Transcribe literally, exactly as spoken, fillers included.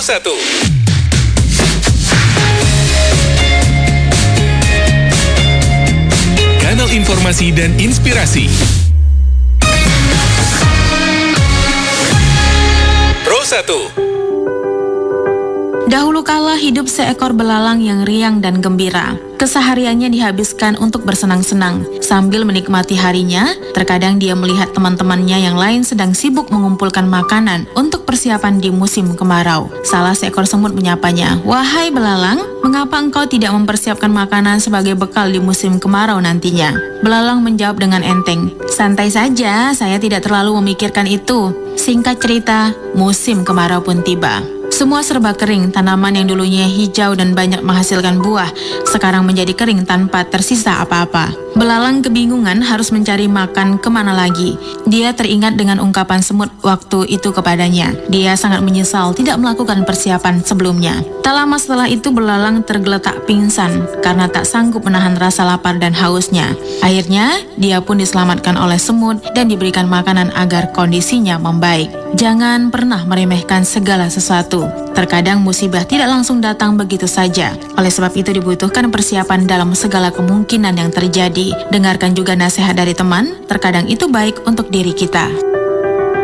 Pro satu. Kanal informasi dan inspirasi. Pro satu. Dahulu kala hidup seekor belalang yang riang dan gembira. Kesehariannya dihabiskan untuk bersenang-senang. Sambil menikmati harinya, terkadang dia melihat teman-temannya yang lain sedang sibuk mengumpulkan makanan untuk persiapan di musim kemarau. Salah seekor semut menyapanya, "Wahai belalang, mengapa engkau tidak mempersiapkan makanan sebagai bekal di musim kemarau nantinya?" Belalang menjawab dengan enteng, "Santai saja, saya tidak terlalu memikirkan itu." Singkat cerita, musim kemarau pun tiba. Semua serba kering, tanaman yang dulunya hijau dan banyak menghasilkan buah, sekarang menjadi kering tanpa tersisa apa-apa. Belalang kebingungan harus mencari makan kemana lagi. Dia teringat dengan ungkapan semut waktu itu kepadanya. Dia sangat menyesal tidak melakukan persiapan sebelumnya. Tak lama setelah itu belalang tergeletak pingsan karena tak sanggup menahan rasa lapar dan hausnya. Akhirnya, dia pun diselamatkan oleh semut dan diberikan makanan agar kondisinya membaik. Jangan pernah meremehkan segala sesuatu. Terkadang musibah tidak langsung datang begitu saja. Oleh sebab itu dibutuhkan persiapan dalam segala kemungkinan yang terjadi. Dengarkan juga nasihat dari teman, terkadang itu baik untuk diri kita.